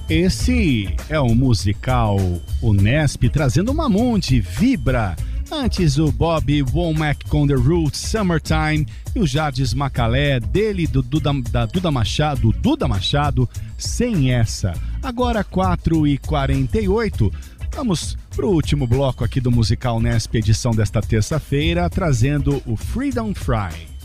Esse é o musical Unesp trazendo uma Mamundi, Vibra. Antes o Bobby Womack com The Roots, Summertime, e o Jardim Macalé, dele da Duda Machado, Sem Essa. Agora 4h48, vamos pro último bloco aqui do musical Unesp, edição desta terça-feira, trazendo o Freedom Fry.